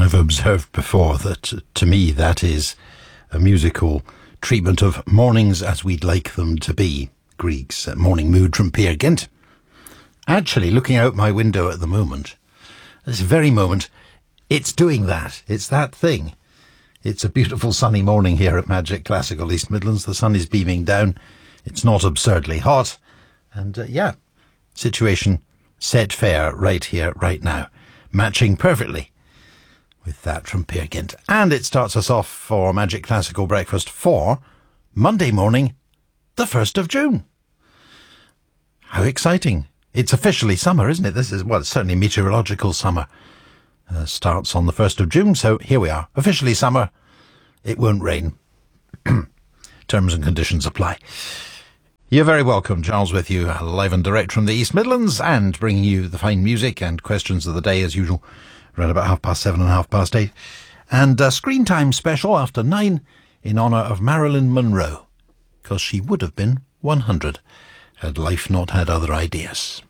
I've observed before that, to me, that is a musical treatment of mornings as we'd like them to be. Grieg's Morning Mood from Peer Gynt. Actually, looking out my window at the moment, this very moment, it's doing that. It's that thing. It's a beautiful sunny morning here at Magic Classical East Midlands. The sun is beaming down. It's not absurdly hot. And situation set fair right here, right now. Matching perfectly with that from Peer Gynt. And it starts us off for Magic Classical Breakfast for Monday morning, the 1st of June. How exciting. It's officially summer, isn't it? This is, well, it's certainly meteorological summer. Starts on the 1st of June, so here we are. Officially summer. It won't rain. Terms and conditions apply. You're very welcome. Charles with you, live and direct from the East Midlands, and bringing you the fine music and questions of the day as usual, around about 7:30 and 8:30. And a screen time special after 9 in honour of Marilyn Monroe, because she would have been 100 had life not had other ideas.